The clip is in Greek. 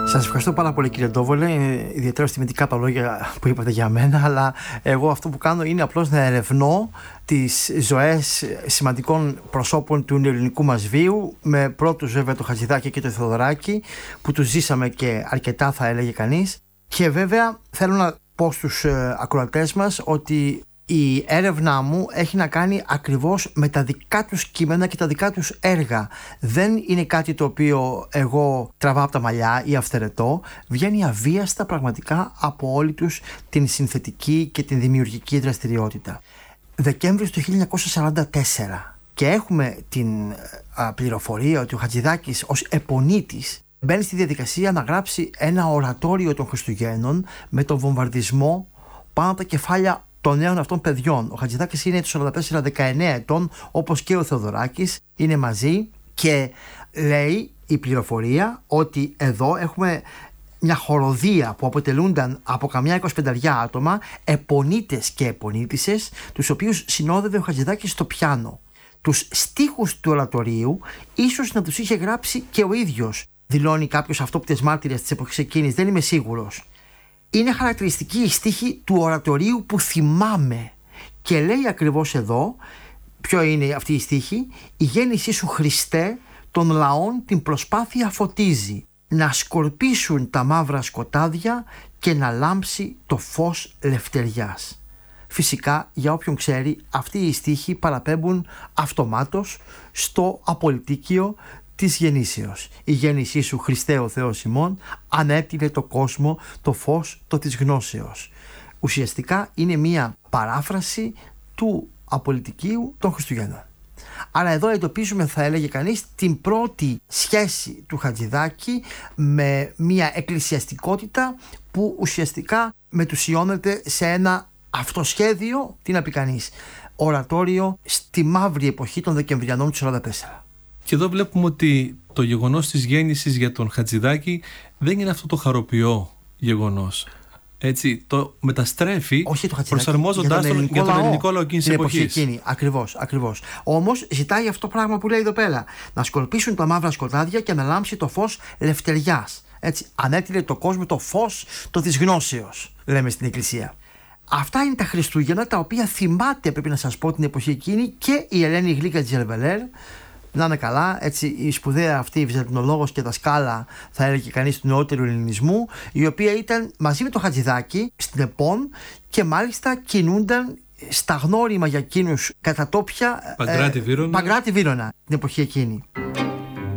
Σας ευχαριστώ πάρα πολύ, κύριε Ντόβολε. Ιδιαίτερα τιμητικά τα λόγια που είπατε για μένα, αλλά εγώ αυτό που κάνω είναι απλώς να ερευνώ τις ζωές σημαντικών προσώπων του ελληνικού μας βίου, με πρώτους βέβαια το Χατζηδάκη και το Θεοδωράκη, που τους ζήσαμε και αρκετά, θα έλεγε κανείς. Και βέβαια θέλω να πω στους ακροατές μας ότι η έρευνά μου έχει να κάνει ακριβώς με τα δικά τους κείμενα και τα δικά τους έργα. Δεν είναι κάτι το οποίο εγώ τραβάω από τα μαλλιά ή αυθαιρετώ. Βγαίνει αβίαστα πραγματικά από όλη τους την συνθετική και την δημιουργική δραστηριότητα. Δεκέμβριος του 1944 και έχουμε την πληροφορία ότι ο Χατζηδάκης ως επωνύτης μπαίνει στη διαδικασία να γράψει ένα ορατόριο των Χριστουγέννων με τον βομβαρδισμό πάνω από τα κεφάλια των νέων αυτών παιδιών. Ο Χατζηδάκης είναι το 19 ετών, όπως και ο Θεοδωράκης, είναι μαζί και λέει η πληροφορία ότι εδώ έχουμε μια χοροδία που αποτελούνταν από καμιά 25 άτομα, επωνύτες και επωνύτισσες, τους οποίους συνόδευε ο Χατζηδάκης στο πιάνο. Τους στίχους του ορατορίου ίσως να τους είχε γράψει και ο ίδιος, δηλώνει κάποιος αυτόπτες μάρτυρες της εποχής εκείνης, δεν είμαι σίγουρος. Είναι χαρακτηριστική η στίχη του ορατορίου που θυμάμαι και λέει ακριβώς εδώ, ποιο είναι αυτή η στίχη: «Η γέννησή σου, Χριστέ, των λαών την προσπάθεια φωτίζει, να σκορπίσουν τα μαύρα σκοτάδια και να λάμψει το φως λευτεριάς». Φυσικά, για όποιον ξέρει, αυτοί οι στίχοι παραπέμπουν αυτομάτως στο απολυτίκιο της γεννήσεως. «Η γέννησή σου, Χριστέ ο Θεός ημών, ανέτειλε το κόσμο το φως το της γνώσεως». Ουσιαστικά είναι μία παράφραση του απολυτικίου των Χριστουγέννων. Άρα εδώ εντοπίζουμε, θα έλεγε κανείς, την πρώτη σχέση του Χατζηδάκη με μία εκκλησιαστικότητα που ουσιαστικά μετουσιώνεται σε ένα αυτοσχέδιο, τι να πει κανείς, ορατόριο στη μαύρη εποχή των Δεκεμβριανών του 1944. Και εδώ βλέπουμε ότι το γεγονός της γέννησης για τον Χατζηδάκη δεν είναι αυτό το χαροποιό γεγονός. Έτσι, το μεταστρέφει, προσαρμόζοντας τον για τον ελληνικό λαό εκείνης της εποχής. Ακριβώς. Όμως ζητάει αυτό το πράγμα που λέει εδώ πέρα: να σκορπίσουν τα μαύρα σκοτάδια και να λάμψει το φως λευτεριάς. Έτσι, ανέτειλε το κόσμο το φως το της γνώσεως, λέμε στην Εκκλησία. Αυτά είναι τα Χριστούγεννα τα οποία θυμάται, πρέπει να σας πω, την εποχή εκείνη και η Ελένη Γλίκα Τζερβελέρ. Να είναι καλά, έτσι, η σπουδαία αυτή βυζαντινολόγος και δασκάλα, θα έλεγε κανείς, του νεότερου ελληνισμού, η οποία ήταν μαζί με το Χατζηδάκη στην ΕΠΟΝ και μάλιστα κινούνταν στα γνώριμα για εκείνους κατατόπια Παγκράτη Βύρωνα την εποχή εκείνη.